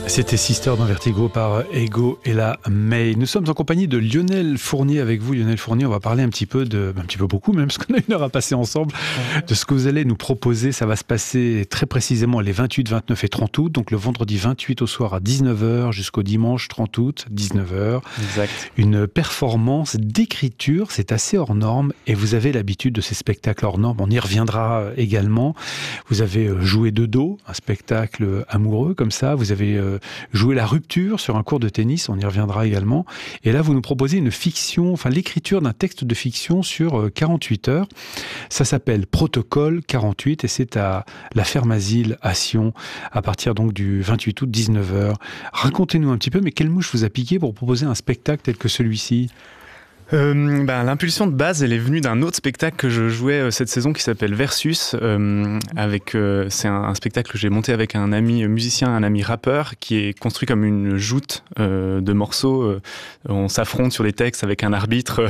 C'était Sister dans Vertigo par Ego et la May. Nous sommes en compagnie de Lionel Fournier avec vous. Lionel Fournier, on va parler un petit peu beaucoup même, parce qu'on a une heure à passer ensemble, de ce que vous allez nous proposer. Ça va se passer très précisément les 28, 29 et 30 août. Donc le vendredi 28 au soir à 19h jusqu'au dimanche 30 août, 19h. Exact. Une performance d'écriture, c'est assez hors norme et vous avez l'habitude de ces spectacles hors normes. On y reviendra également. Vous avez joué de dos, un spectacle amoureux comme ça. Vous avez joué la rupture sur un cours de tennis, on y reviendra également. Et là, vous nous proposez une fiction, l'écriture d'un texte de fiction sur 48 heures. Ça s'appelle Protocole 48 et c'est à la Ferme Asile à Sion à partir donc du 28 août 19h. Racontez-nous un petit peu, mais quelle mouche vous a piqué pour proposer un spectacle tel que celui-ci ? L'impulsion de base, elle est venue d'un autre spectacle que je jouais cette saison qui s'appelle Versus. C'est un spectacle que j'ai monté avec un ami musicien, un ami rappeur, qui est construit comme une joute de morceaux. On s'affronte sur les textes avec un arbitre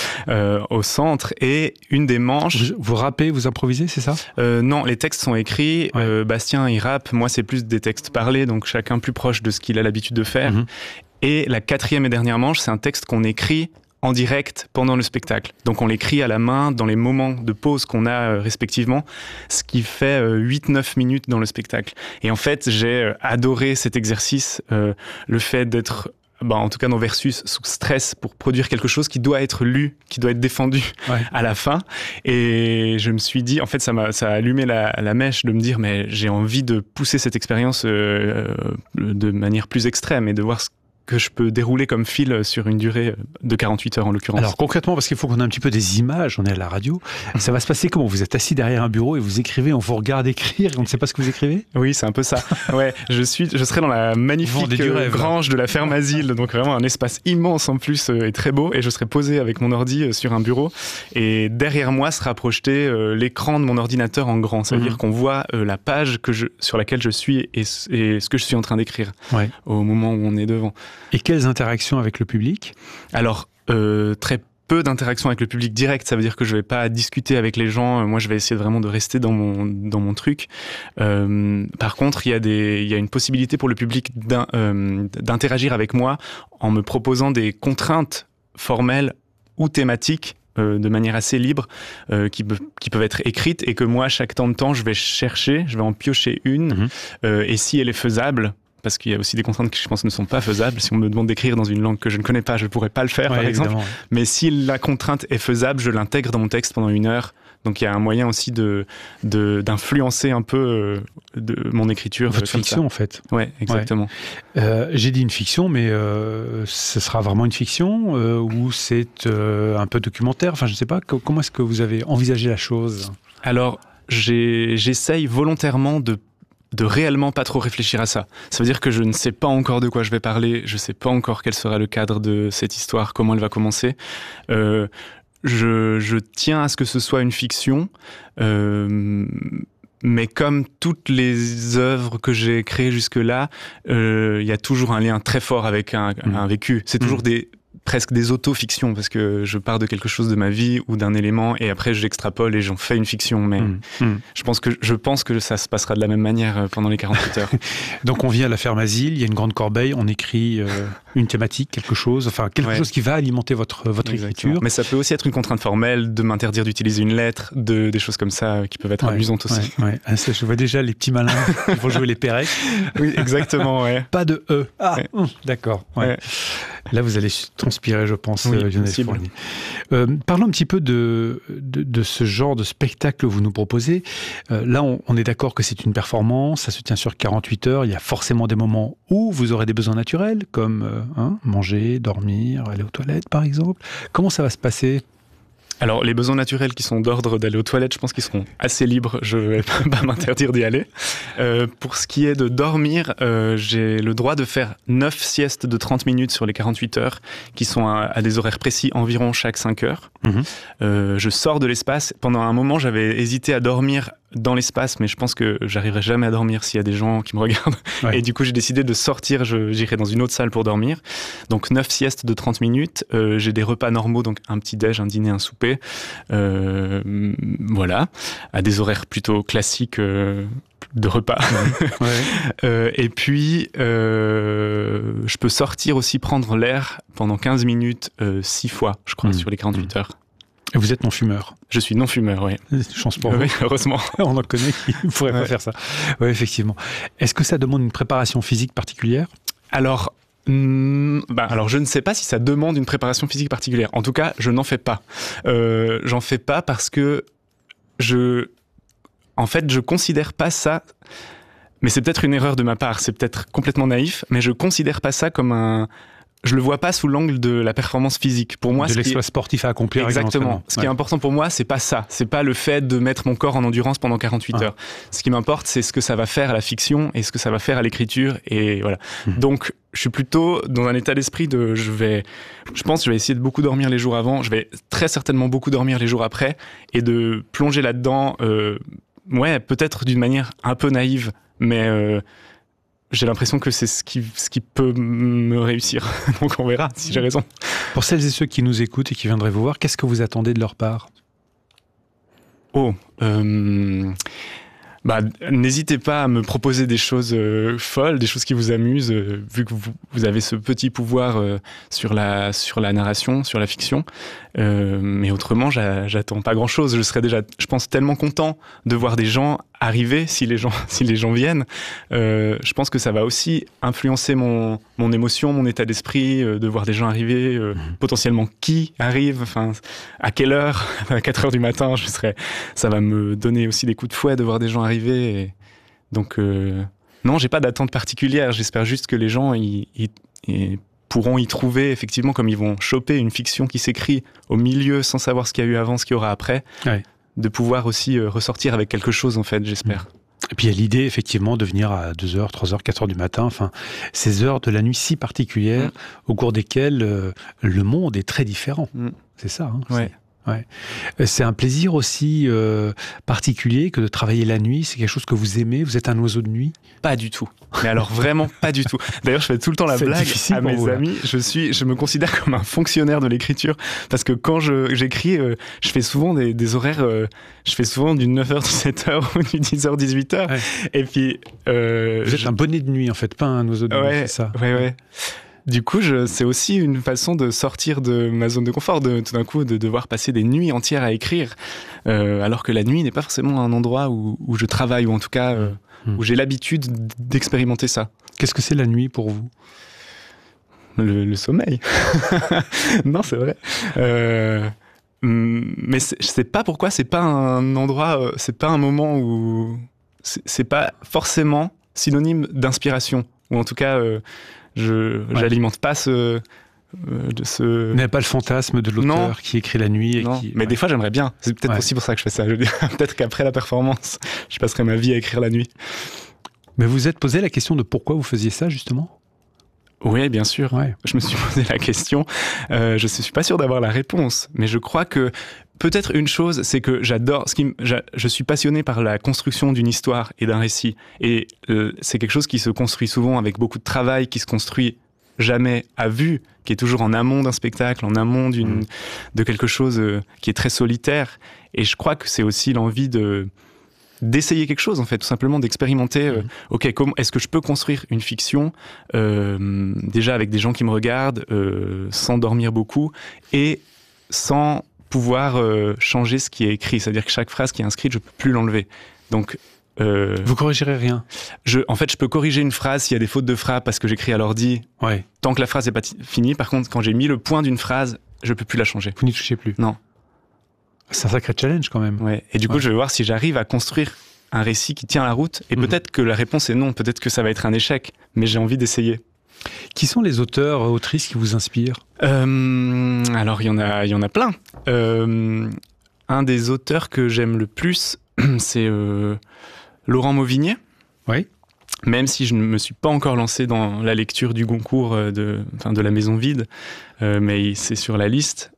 au centre et une des manches. Vous rappez, vous improvisez, c'est ça ? Non, les textes sont écrits. Ouais. Bastien, il rappe. Moi, c'est plus des textes parlés, donc chacun plus proche de ce qu'il a l'habitude de faire. Mm-hmm. Et la quatrième et dernière manche, c'est un texte qu'on écrit en direct pendant le spectacle. Donc on l'écrit à la main dans les moments de pause qu'on a respectivement, ce qui fait 8-9 minutes dans le spectacle. Et en fait, j'ai adoré cet exercice, le fait d'être, en tout cas dans Versus, sous stress pour produire quelque chose qui doit être lu, qui doit être défendu à la fin. Et je me suis dit, en fait, ça a allumé la mèche de me dire, mais j'ai envie de pousser cette expérience de manière plus extrême et de voir ce que je peux dérouler comme fil sur une durée de 48 heures en l'occurrence. Alors concrètement, parce qu'il faut qu'on ait un petit peu des images, on est à la radio, ça va se passer comment ? Vous êtes assis derrière un bureau et vous écrivez, on vous regarde écrire et on ne sait pas ce que vous écrivez ? Oui, c'est un peu ça. Ouais, je serai dans la magnifique grange de la Ferme Asile, donc vraiment un espace immense en plus et très beau, et je serai posé avec mon ordi sur un bureau et derrière moi sera projeté l'écran de mon ordinateur en grand, ça veut dire qu'on voit la page sur laquelle je suis et ce que je suis en train d'écrire au moment où on est devant. Et quelles interactions avec le public ? Alors, très peu d'interactions avec le public direct, ça veut dire que je vais pas discuter avec les gens, moi je vais essayer vraiment de rester dans mon truc. Par contre, il y a une possibilité pour le public d'interagir avec moi en me proposant des contraintes formelles ou thématiques de manière assez libre, qui peuvent être écrites et que moi, chaque temps de temps, je vais en piocher une, et si elle est faisable, parce qu'il y a aussi des contraintes qui, je pense, ne sont pas faisables. Si on me demande d'écrire dans une langue que je ne connais pas, je ne pourrais pas le faire, par exemple. Mais si la contrainte est faisable, je l'intègre dans mon texte pendant 1 heure. Donc il y a un moyen aussi d'influencer un peu de mon écriture. Votre fiction, en fait. Oui, exactement. J'ai dit une fiction, mais ce sera vraiment une fiction ou c'est un peu documentaire ? Enfin, je ne sais pas. Comment est-ce que vous avez envisagé la chose ? Alors, j'essaye volontairement de réellement pas trop réfléchir à ça. Ça veut dire que je ne sais pas encore de quoi je vais parler, je sais pas encore quel sera le cadre de cette histoire, comment elle va commencer. Je tiens à ce que ce soit une fiction, mais comme toutes les œuvres que j'ai créées jusque-là, il y a toujours un lien très fort avec un vécu. C'est toujours presque des auto-fictions, parce que je pars de quelque chose de ma vie ou d'un élément et après je l'extrapole et j'en fais une fiction, mais je pense que ça se passera de la même manière pendant les 48 heures. Donc on vient à la Ferme Asile, il y a une grande corbeille, on écrit une thématique, quelque chose chose qui va alimenter votre écriture. Mais ça peut aussi être une contrainte formelle, de m'interdire d'utiliser une lettre, des choses comme ça qui peuvent être amusantes aussi. Je vois déjà les petits malins qui vont jouer les Pérec. Oui, exactement, Pas de E. D'accord. Là, vous allez transpirer, je pense, Lionel Fournier. Parlons un petit peu de ce genre de spectacle que vous nous proposez. Là, on est d'accord que c'est une performance, ça se tient sur 48 heures. Il y a forcément des moments où vous aurez des besoins naturels, comme manger, dormir, aller aux toilettes, par exemple. Comment ça va se passer ? Alors, les besoins naturels qui sont d'ordre d'aller aux toilettes, je pense qu'ils seront assez libres. Je ne vais pas m'interdire d'y aller. Pour ce qui est de dormir, j'ai le droit de faire 9 siestes de 30 minutes sur les 48 heures, qui sont à des horaires précis, environ chaque 5 heures. Je sors de l'espace. Pendant un moment, j'avais hésité à dormir dans l'espace, mais je pense que j'arriverai jamais à dormir s'il y a des gens qui me regardent. Et du coup, j'ai décidé de sortir, j'irai dans une autre salle pour dormir. Donc 9 siestes de 30 minutes. J'ai des repas normaux, donc un petit-déj, un dîner, un souper. Voilà, à des horaires plutôt classiques, de repas. Et puis, je peux sortir aussi, prendre l'air pendant 15 minutes, 6 fois, je crois, sur les 48 heures. Et vous êtes non-fumeur? Je suis non-fumeur, oui. Chance pour vous. Oui, heureusement. On en connaît qui ne pourraient pas faire ça. Oui, effectivement. Est-ce que ça demande une préparation physique particulière? Alors, je ne sais pas si ça demande une préparation physique particulière. En tout cas, je n'en fais pas. J'en fais pas parce que je considère pas ça, mais c'est peut-être une erreur de ma part, c'est peut-être complètement naïf, mais je considère pas ça comme je le vois pas sous l'angle de la performance physique. Pour moi, de l'exploit sportif à accomplir. Exactement. Ce qui est important pour moi, c'est pas ça. C'est pas le fait de mettre mon corps en endurance pendant 48 heures. Ce qui m'importe, c'est ce que ça va faire à la fiction et ce que ça va faire à l'écriture. Et voilà. Donc, je suis plutôt dans un état d'esprit je pense que je vais essayer de beaucoup dormir les jours avant. Je vais très certainement beaucoup dormir les jours après et de plonger là-dedans, peut-être d'une manière un peu naïve, mais j'ai l'impression que c'est ce qui peut me réussir. Donc on verra si j'ai raison. Pour celles et ceux qui nous écoutent et qui viendraient vous voir, qu'est-ce que vous attendez de leur part? N'hésitez pas à me proposer des choses folles, des choses qui vous amusent, vu que vous avez ce petit pouvoir sur la narration, sur la fiction. Mais autrement, j'attends pas grand-chose. Je serais déjà, je pense, tellement content de voir des gens arriver, si les gens viennent. Je pense que ça va aussi influencer mon émotion, mon état d'esprit, de voir des gens arriver, potentiellement qui arrive, enfin, à quelle heure, à 4 heures du matin, ça va me donner aussi des coups de fouet de voir des gens arriver. Donc, non, j'ai pas d'attente particulière. J'espère juste que les gens pourront y trouver, effectivement, comme ils vont choper une fiction qui s'écrit au milieu sans savoir ce qu'il y a eu avant, ce qu'il y aura après. Ouais. De pouvoir aussi ressortir avec quelque chose, en fait, j'espère. Et puis il y a l'idée, effectivement, de venir à 2h, 3h, 4h du matin, enfin, ces heures de la nuit si particulières, au cours desquelles le monde est très différent. C'est ça, hein, ouais. C'est un plaisir aussi particulier que de travailler la nuit. C'est quelque chose que vous aimez? Vous êtes un oiseau de nuit? Pas du tout. Mais alors vraiment pas du tout. D'ailleurs, je fais tout le temps la blague à mes amis. Je me considère comme un fonctionnaire de l'écriture parce que quand j'écris, je fais souvent des horaires. Je fais souvent du 9h, 17h ou du 10h, 18h. Ouais. Et puis vous êtes un bonnet de nuit en fait, pas un oiseau de nuit, c'est ça. Ouais. Du coup, c'est aussi une façon de sortir de ma zone de confort, tout d'un coup, de devoir passer des nuits entières à écrire, alors que la nuit n'est pas forcément un endroit où je travaille, ou en tout cas où j'ai l'habitude d'expérimenter ça. Qu'est-ce que c'est la nuit pour vous? Le sommeil. Non, c'est vrai. Mais je sais pas pourquoi, c'est pas un endroit, c'est pas un moment où... C'est pas forcément synonyme d'inspiration, ou en tout cas... j'alimente pas Vous n'avez pas le fantasme de l'auteur qui écrit la nuit mais des fois j'aimerais bien. C'est peut-être aussi pour ça que je fais ça. Peut-être qu'après la performance, je passerai ma vie à écrire la nuit. Mais vous vous êtes posé la question de pourquoi vous faisiez ça, justement? Oui, bien sûr. Ouais. Je me suis posé la question. Je ne suis pas sûr d'avoir la réponse, mais je crois que peut-être une chose, c'est que je suis passionné par la construction d'une histoire et d'un récit. Et c'est quelque chose qui se construit souvent avec beaucoup de travail, qui se construit jamais à vue, qui est toujours en amont d'un spectacle, en amont de quelque chose qui est très solitaire. Et je crois que c'est aussi l'envie d'essayer quelque chose, en fait, tout simplement d'expérimenter. Comment est-ce que je peux construire une fiction déjà avec des gens qui me regardent, sans dormir beaucoup et sans pouvoir changer ce qui est écrit. C'est-à-dire que chaque phrase qui est inscrite, je peux plus l'enlever. Donc vous corrigerez rien? En fait, je peux corriger une phrase s'il y a des fautes de frappe parce que j'écris à l'ordi. Ouais. Tant que la phrase n'est pas finie. Par contre, quand j'ai mis le point d'une phrase, je peux plus la changer. Vous n'y touchez plus? Non. C'est un sacré challenge quand même. Ouais. Et du coup, je vais voir si j'arrive à construire un récit qui tient la route. Et peut-être que la réponse est non. Peut-être que ça va être un échec. Mais j'ai envie d'essayer. Qui sont les auteurs, autrices qui vous inspirent? Alors, il y en a plein. Un des auteurs que j'aime le plus, c'est Laurent Mauvigné. Oui. Même si je ne me suis pas encore lancé dans la lecture du Goncourt de La Maison Vide, mais c'est sur la liste.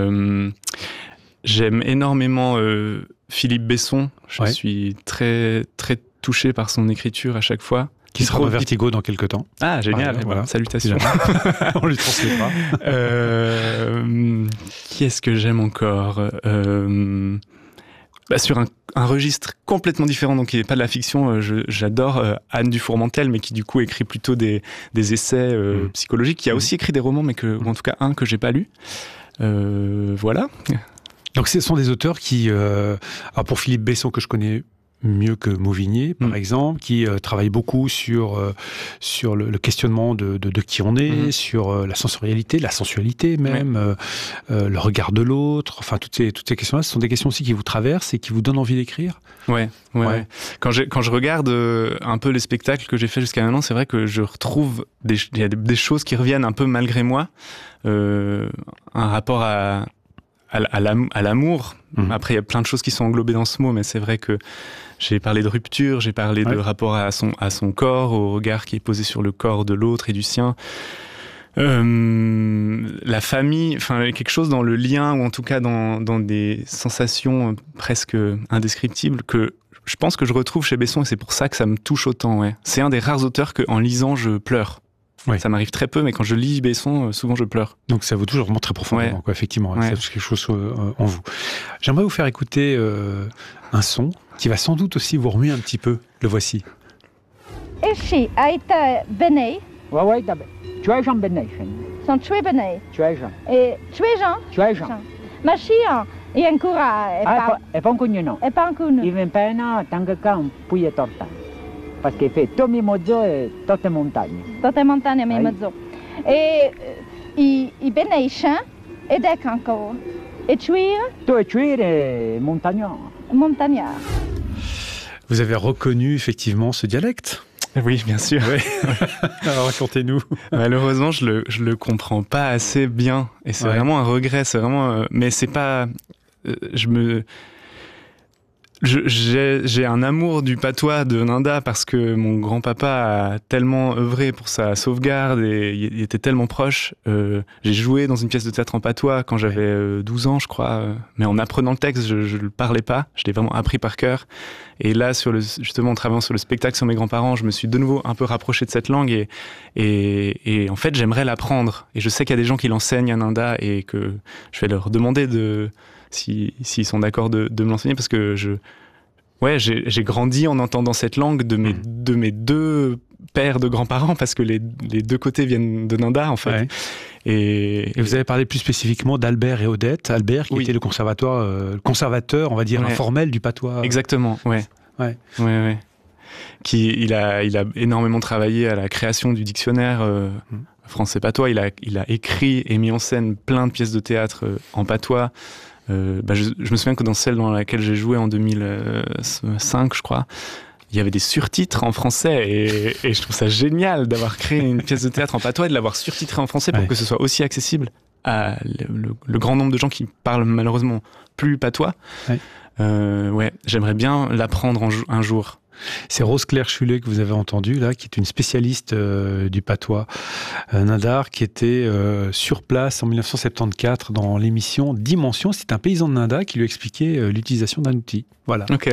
J'aime énormément Philippe Besson. Je suis très, très touché par son écriture à chaque fois. Qui sera dans Vertigo dans quelques temps. Ah, génial. Voilà. Salutations. On lui transmet pas. Qui est-ce que j'aime encore sur un registre complètement différent, donc qui n'est pas de la fiction. J'adore Anne Dufourmentel, mais qui du coup écrit plutôt des essais psychologiques, qui a aussi écrit des romans, mais ou en tout cas un que j'ai pas lu. Voilà. Donc ce sont des auteurs qui, pour Philippe Besson, que je connais mieux que Mauvigné, par exemple, qui travaille beaucoup sur le questionnement de qui on est, sur la sensorialité, la sensualité même, le regard de l'autre, enfin toutes ces questions-là, ce sont des questions aussi qui vous traversent et qui vous donnent envie d'écrire. Ouais. Quand je regarde un peu les spectacles que j'ai fait jusqu'à maintenant, c'est vrai que je retrouve il y a des choses qui reviennent un peu malgré moi, un rapport à l'amour. Après, il y a plein de choses qui sont englobées dans ce mot, mais c'est vrai que j'ai parlé de rupture, j'ai parlé de rapport à son corps, au regard qui est posé sur le corps de l'autre et du sien. La famille, enfin quelque chose dans le lien, ou en tout cas dans des sensations presque indescriptibles que je pense que je retrouve chez Besson, et c'est pour ça que ça me touche autant. Ouais. C'est un des rares auteurs qu'en lisant, je pleure. Ouais. Ça m'arrive très peu, mais quand je lis Besson, souvent je pleure. Donc ça vous touche vraiment très profondément, quoi, effectivement. Ça touche quelque chose en vous. J'aimerais vous faire écouter un son qui va sans doute aussi vous remuer un petit peu. Le voici. Ici a été béni. Ouais, tu es Jean béni. Sont tués béni. Tu es Jean. Et tu es Jean. Tu es Jean. Ma chien est ancora. È pas connu, no. È pas connu. Il vient pas tant que quand puis est torta. Parce qu'il fait tout mes mozzo et toutes les montagnes. Toutes les montagnes, mes mozzo. Et il bénéficie et d'ec encore. Et tuer. Toi, tuer est montagnard. Montagnard. Vous avez reconnu effectivement ce dialecte ? Oui, bien sûr. Oui. Alors racontez-nous. Malheureusement, je le comprends pas assez bien, et c'est vraiment un regret. C'est vraiment, mais c'est pas. J'ai un amour du patois de Nanda parce que mon grand-papa a tellement œuvré pour sa sauvegarde et il était tellement proche. J'ai joué dans une pièce de théâtre en patois quand j'avais 12 ans, je crois. Mais en apprenant le texte, je ne le parlais pas. Je l'ai vraiment appris par cœur. Et là, justement, en travaillant sur le spectacle sur mes grands-parents, je me suis de nouveau un peu rapproché de cette langue et en fait, j'aimerais l'apprendre. Et je sais qu'il y a des gens qui l'enseignent à Nanda et que je vais leur demander s'ils sont d'accord de me l'enseigner, parce que j'ai grandi en entendant cette langue de mes deux pères de grands-parents, parce que les deux côtés viennent de Nanda, en fait. Ouais. Et vous avez parlé plus spécifiquement d'Albert et Odette. Albert, qui était le conservateur, on va dire, informel du patois. Exactement, ouais. Il a énormément travaillé à la création du dictionnaire français patois. Il a écrit et mis en scène plein de pièces de théâtre en patois. Je me souviens que dans celle dans laquelle j'ai joué en 2005, je crois, il y avait des surtitres en français et je trouve ça génial d'avoir créé une pièce de théâtre en patois et de l'avoir surtitrée en français pour que ce soit aussi accessible à le grand nombre de gens qui parlent malheureusement plus patois. J'aimerais bien l'apprendre un jour. C'est Rose-Claire Chulet que vous avez entendu là, qui est une spécialiste du patois Nandar, qui était sur place en 1974 dans l'émission Dimension. C'est un paysan de Nanda qui lui expliquait l'utilisation d'un outil. Voilà. Ok.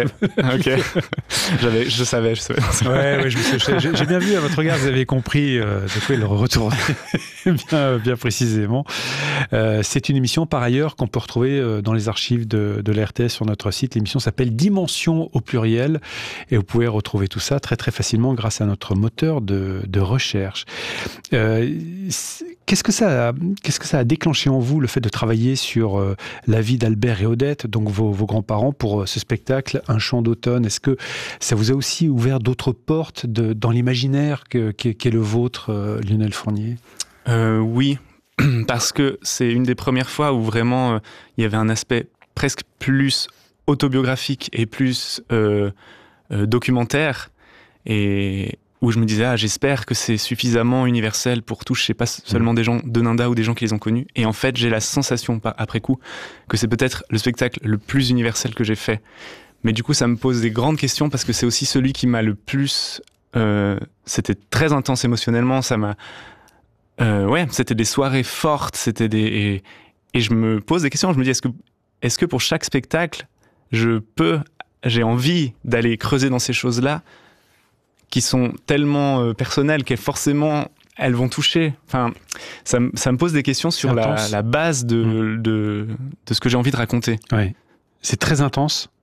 Je savais. Ouais, j'ai bien vu à votre regard, vous avez compris de quoi il retournait bien précisément. C'est une émission par ailleurs qu'on peut retrouver dans les archives de la RTS sur notre site. L'émission s'appelle Dimension au pluriel et vous pouvez retrouver tout ça très très facilement grâce à notre moteur de recherche. Qu'est-ce que ça a déclenché en vous, le fait de travailler sur la vie d'Albert et Odette, donc vos grands-parents, pour ce spectacle Un chant d'automne? Est-ce que ça vous a aussi ouvert d'autres portes dans l'imaginaire qu'est le vôtre, Lionel Fournier? Oui, parce que c'est une des premières fois où vraiment il y avait un aspect presque plus autobiographique et plus documentaire, et où je me disais, j'espère que c'est suffisamment universel pour toucher pas seulement des gens de Nanda ou des gens qui les ont connus. Et en fait, j'ai la sensation, après coup, que c'est peut-être le spectacle le plus universel que j'ai fait. Mais du coup, ça me pose des grandes questions, parce que c'est aussi celui qui m'a le plus... c'était très intense émotionnellement, ça m'a... c'était des soirées fortes, et je me pose des questions, je me dis, est-ce que pour chaque spectacle, j'ai envie d'aller creuser dans ces choses-là, qui sont tellement personnelles qu'elles forcément elles vont toucher. Enfin, ça me pose des questions sur la base de ce que j'ai envie de raconter. Ouais. C'est très intense.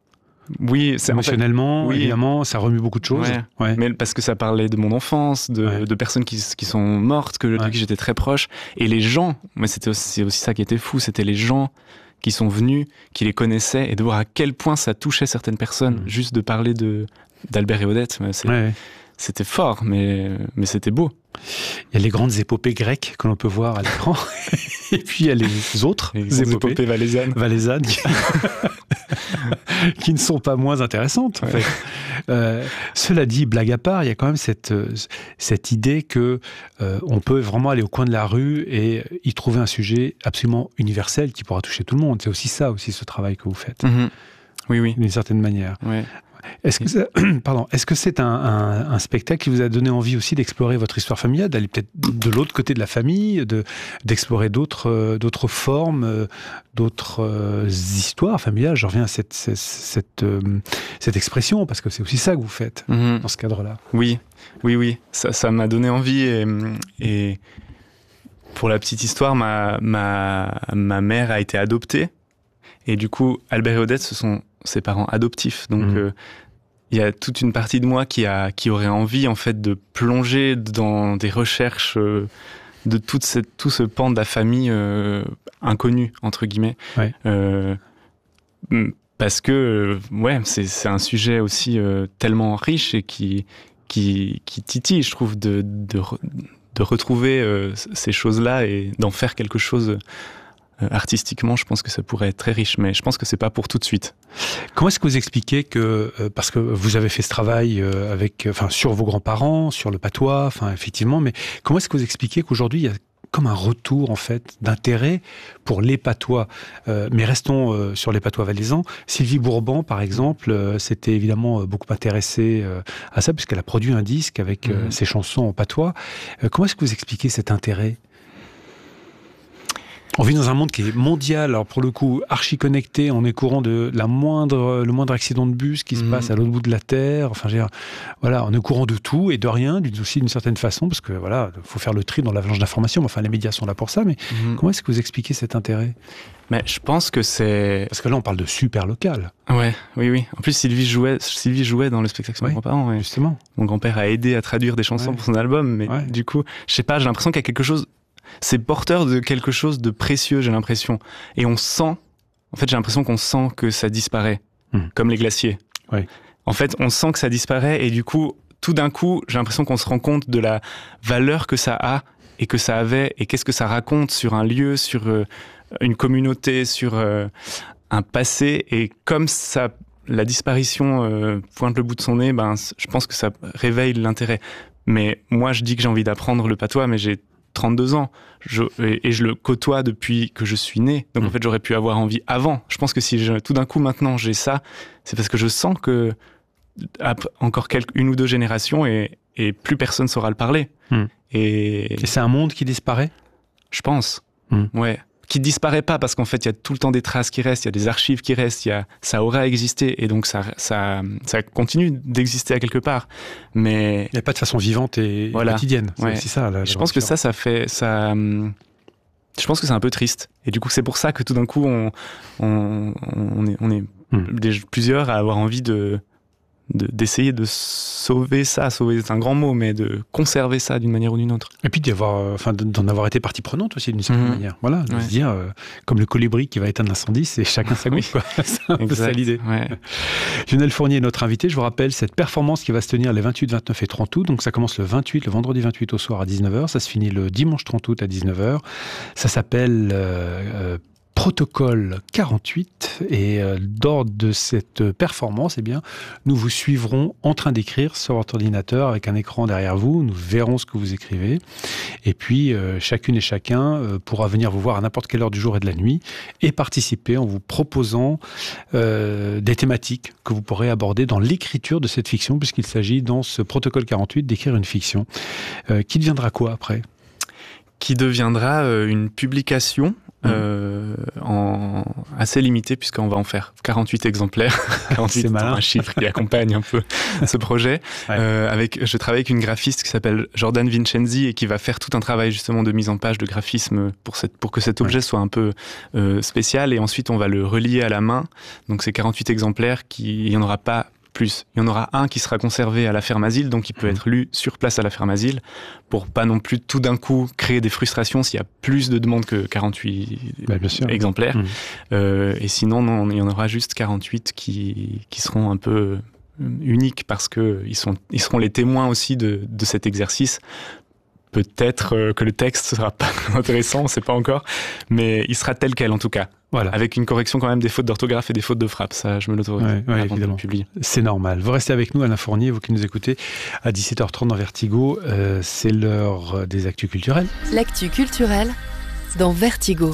Oui, émotionnellement, oui. évidemment, ça remue beaucoup de choses. Ouais. Mais parce que ça parlait de mon enfance, de personnes qui sont mortes, de qui j'étais très proche. Et les gens, mais c'est aussi ça qui était fou, c'était les gens qui sont venus, qui les connaissaient, et de voir à quel point ça touchait certaines personnes, juste de parler d'Albert et Odette. C'était fort, mais c'était beau. Il y a les grandes épopées grecques que l'on peut voir à l'écran, et puis il y a les autres épopées valaisannes qui ne sont pas moins intéressantes. En fait. Cela dit, blague à part, il y a quand même cette idée que on peut vraiment aller au coin de la rue et y trouver un sujet absolument universel qui pourra toucher tout le monde. C'est aussi ça, ce travail que vous faites. Oui. D'une certaine manière. Ouais. Est-ce que c'est un spectacle qui vous a donné envie aussi d'explorer votre histoire familiale, d'aller peut-être de l'autre côté de la famille, d'explorer d'autres formes, d'autres histoires familiales? Je reviens à cette expression, parce que c'est aussi ça que vous faites dans ce cadre-là. Oui. Ça m'a donné envie, et pour la petite histoire, ma mère a été adoptée, et du coup, Albert et Odette, ce sont ses parents adoptifs. Donc, il y a toute une partie de moi qui aurait envie, en fait, de plonger dans des recherches de tout ce pan de la famille inconnue, entre guillemets. Ouais. Parce que, c'est un sujet aussi tellement riche et qui titille, je trouve, de retrouver ces choses-là et d'en faire quelque chose. Artistiquement, je pense que ça pourrait être très riche, mais je pense que c'est pas pour tout de suite. Comment est-ce que vous expliquez que, parce que vous avez fait ce travail sur vos grands-parents, sur le patois, effectivement, mais comment est-ce que vous expliquez qu'aujourd'hui il y a comme un retour en fait d'intérêt pour les patois, mais restons sur les patois valaisans. Sylvie Bourban, par exemple, s'était évidemment beaucoup intéressée à ça, puisqu'elle a produit un disque avec ses chansons en patois. Comment est-ce que vous expliquez cet intérêt ? On vit dans un monde qui est mondial, alors pour le coup archi connecté, on est courant de le moindre accident de bus qui se passe à l'autre bout de la Terre. On est au courant de tout et de rien, aussi d'une certaine façon, parce que faut faire le tri dans l'avalanche d'informations. Les médias sont là pour ça. Mais comment est-ce que vous expliquez cet intérêt ? Mais je pense que c'est... Parce que là, on parle de super local. Oui. En plus, Sylvie jouait dans le spectacle de mes grands-parents. Justement. Mon grand-père a aidé à traduire des chansons pour son album, mais du coup, je sais pas, j'ai l'impression qu'il y a quelque chose... C'est porteur de quelque chose de précieux, j'ai l'impression. Et on sent... En fait, j'ai l'impression qu'on sent que ça disparaît, comme les glaciers. Ouais. En fait, on sent que ça disparaît, et du coup, tout d'un coup, j'ai l'impression qu'on se rend compte de la valeur que ça a, et que ça avait, et qu'est-ce que ça raconte sur un lieu, sur une communauté, sur un passé. Et comme ça, la disparition pointe le bout de son nez, je pense que ça réveille l'intérêt. Mais moi, je dis que j'ai envie d'apprendre le patois, mais j'ai 32 ans, et je le côtoie depuis que je suis né. Donc en fait, j'aurais pu avoir envie avant. Je pense que si tout d'un coup maintenant j'ai ça, c'est parce que je sens que encore une ou deux générations et plus personne saura le parler. Et c'est un monde qui disparaît ? Je pense. Ouais. Qui disparaît pas, parce qu'en fait, il y a tout le temps des traces qui restent, il y a des archives qui restent, ça aura existé, et donc ça continue d'exister à quelque part. Mais il n'y a pas de façon vivante et quotidienne. C'est aussi ça. Je pense que ça fait ça. Je pense que c'est un peu triste, et du coup, c'est pour ça que tout d'un coup, on est plusieurs à avoir envie d'essayer de sauver ça. Sauver, c'est un grand mot, mais de conserver ça d'une manière ou d'une autre. Et puis d'en avoir été partie prenante aussi d'une certaine manière. Voilà, de se dire, comme le colibri qui va éteindre l'incendie, c'est chacun sa goutte. C'est un peu ça l'idée. Ouais. Lionel Fournier est notre invité. Je vous rappelle cette performance qui va se tenir les 28, 29 et 30 août. Donc ça commence le vendredi 28 au soir à 19h. Ça se finit le dimanche 30 août à 19h. Ça s'appelle... Protocole 48, et lors de cette performance, nous vous suivrons en train d'écrire sur votre ordinateur avec un écran derrière vous. Nous verrons ce que vous écrivez, et puis chacune et chacun pourra venir vous voir à n'importe quelle heure du jour et de la nuit et participer en vous proposant des thématiques que vous pourrez aborder dans l'écriture de cette fiction, puisqu'il s'agit dans ce Protocole 48 d'écrire une fiction qui deviendra quoi après ? Qui deviendra une publication assez limité, puisqu'on va en faire 48 exemplaires. 48 c'est un chiffre qui accompagne un peu ce projet. Je travaille avec une graphiste qui s'appelle Jordan Vincenzi et qui va faire tout un travail justement de mise en page, de graphisme pour que cet objet soit un peu spécial, et ensuite on va le relier à la main. Donc c'est 48 exemplaires, il n'y en aura pas plus. Il y en aura un qui sera conservé à la Ferme Asile, donc il peut être lu sur place à la Ferme Asile, pour pas non plus tout d'un coup créer des frustrations s'il y a plus de demandes que 48 exemplaires. Et sinon, non, il y en aura juste 48 qui seront un peu uniques, parce qu'ils seront les témoins aussi de cet exercice. Peut-être que le texte sera pas intéressant, on ne sait pas encore, mais il sera tel quel en tout cas. Voilà. Avec une correction quand même des fautes d'orthographe et des fautes de frappe. Ça, je me l'autorise avant de le publier. C'est normal. Vous restez avec nous, Alain Fournier, vous qui nous écoutez à 17h30 dans Vertigo. C'est l'heure des actus culturels. L'actu culturelle dans Vertigo.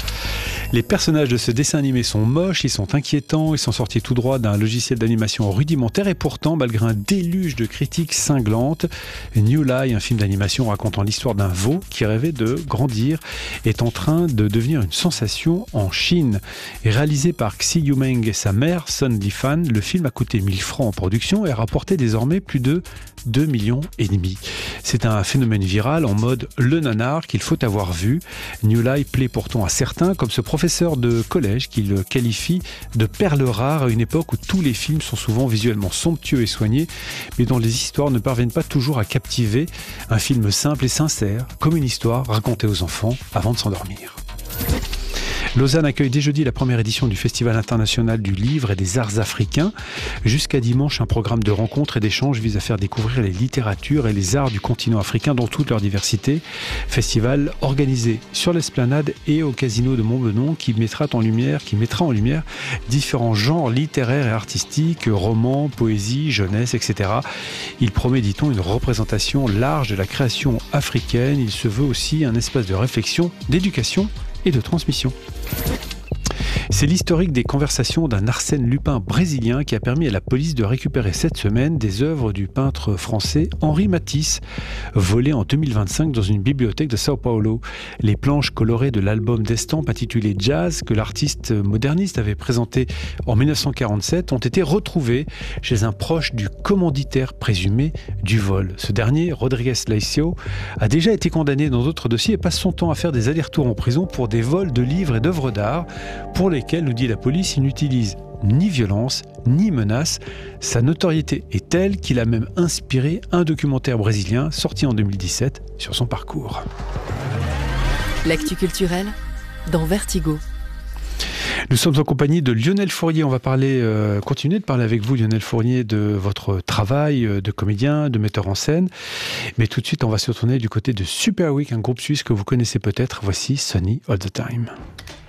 Les personnages de ce dessin animé sont moches, ils sont inquiétants, ils sont sortis tout droit d'un logiciel d'animation rudimentaire, et pourtant, malgré un déluge de critiques cinglantes, New Lie, un film d'animation racontant l'histoire d'un veau qui rêvait de grandir, est en train de devenir une sensation en Chine. Et réalisé par Xi Yumeng et sa mère, Sun Lifan, le film a coûté 1000 francs en production et a rapporté désormais plus de 2,5 millions. C'est un phénomène viral en mode le nanar qu'il faut avoir vu. New Lie plaît pourtant à certains, comme ce professeur de collège qui le qualifie de perle rare à une époque où tous les films sont souvent visuellement somptueux et soignés, mais dont les histoires ne parviennent pas toujours à captiver. Un film simple et sincère, comme une histoire racontée aux enfants avant de s'endormir. Lausanne accueille dès jeudi la première édition du Festival international du livre et des arts africains. Jusqu'à dimanche, un programme de rencontres et d'échanges vise à faire découvrir les littératures et les arts du continent africain dans toute leur diversité. Festival organisé sur l'Esplanade et au Casino de Montbenon qui mettra en lumière différents genres littéraires et artistiques, romans, poésie, jeunesse, etc. Il promet, dit-on, une représentation large de la création africaine. Il se veut aussi un espace de réflexion, d'éducation et de transmission. C'est l'historique des conversations d'un Arsène Lupin brésilien qui a permis à la police de récupérer cette semaine des œuvres du peintre français Henri Matisse, volées en 2025 dans une bibliothèque de São Paulo. Les planches colorées de l'album d'estampes intitulé Jazz, que l'artiste moderniste avait présenté en 1947, ont été retrouvées chez un proche du commanditaire présumé du vol. Ce dernier, Rodrigues Lacio, a déjà été condamné dans d'autres dossiers et passe son temps à faire des allers-retours en prison pour des vols de livres et d'œuvres d'art, pour lesquels, nous dit la police, il n'utilise ni violence, ni menace. Sa notoriété est telle qu'il a même inspiré un documentaire brésilien sorti en 2017 sur son parcours. L'actu culturelle dans Vertigo. Nous sommes en compagnie de Lionel Fournier. On va continuer de parler avec vous, Lionel Fournier, de votre travail de comédien, de metteur en scène. Mais tout de suite, on va se retourner du côté de Super Week, un groupe suisse que vous connaissez peut-être. Voici Sunny All the Time.